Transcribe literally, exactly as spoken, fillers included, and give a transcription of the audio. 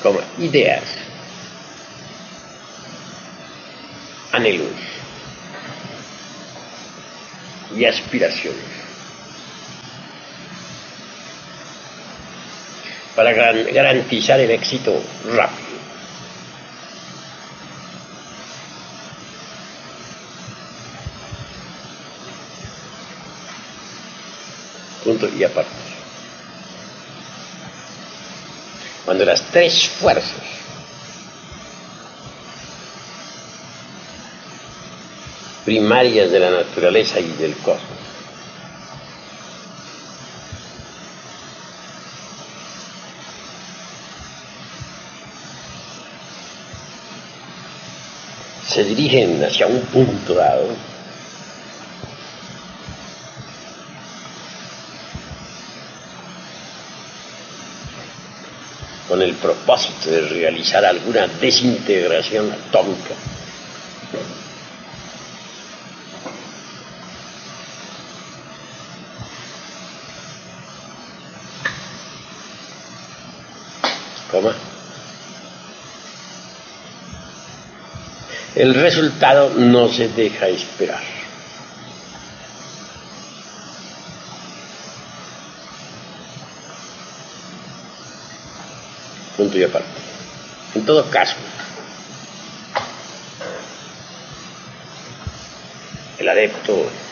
como ideas, anhelos y aspiraciones para garantizar el éxito rápido. Punto y aparte. Cuando las tres fuerzas primarias de la naturaleza y del cosmos se dirigen hacia un punto dado, con el propósito de realizar alguna desintegración atómica, coma, el resultado no se deja esperar. Punto y aparte. En todo caso, el adepto